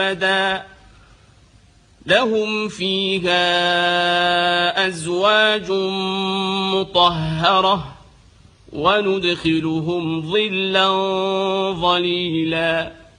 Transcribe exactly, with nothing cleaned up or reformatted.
أبدا لهم فيها أزواج مطهرة وندخلهم ظلا ظليلا.